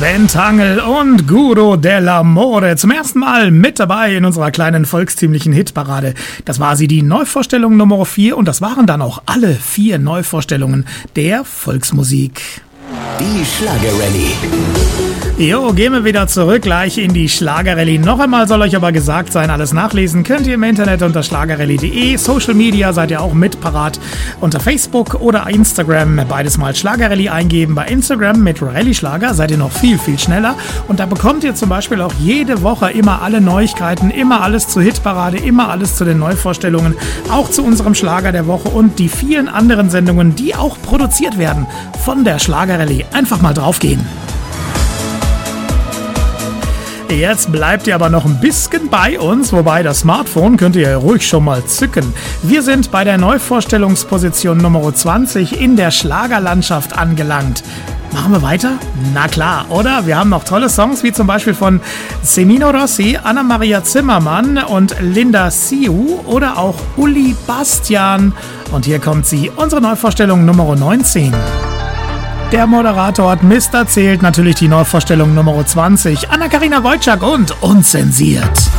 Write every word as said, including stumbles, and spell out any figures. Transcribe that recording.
Sven Tangl und Guro dell'Amore zum ersten Mal mit dabei in unserer kleinen volkstümlichen Hitparade. Das war sie, die Neuvorstellung Nummer vier, und das waren dann auch alle vier Neuvorstellungen der Volksmusik. Die Schlagerrallye. Jo, gehen wir wieder zurück gleich in die Schlagerrallye. Noch einmal soll euch aber gesagt sein, alles nachlesen könnt ihr im Internet unter schlagerrallye punkt de. Social Media seid ihr auch mit parat unter Facebook oder Instagram. Beides mal Schlagerrallye eingeben. Bei Instagram mit Rallye Schlager seid ihr noch viel, viel schneller. Und da bekommt ihr zum Beispiel auch jede Woche immer alle Neuigkeiten, immer alles zur Hitparade, immer alles zu den Neuvorstellungen, auch zu unserem Schlager der Woche und die vielen anderen Sendungen, die auch produziert werden von der Schlagerrallye. Einfach mal draufgehen. Jetzt bleibt ihr aber noch ein bisschen bei uns, wobei das Smartphone könnt ihr ja ruhig schon mal zücken. Wir sind bei der Neuvorstellungsposition Nummer zwanzig in der Schlagerlandschaft angelangt. Machen wir weiter? Na klar, oder? Wir haben noch tolle Songs, wie zum Beispiel von Semino Rossi, Anna-Maria Zimmermann und Linda Siu oder auch Uli Bastian. Und hier kommt sie, unsere Neuvorstellung Nummer neunzehn. Der Moderator hat Mist erzählt, natürlich die Neuvorstellung Nummer zwanzig. Anna-Karina Wojcik und Unzensiert.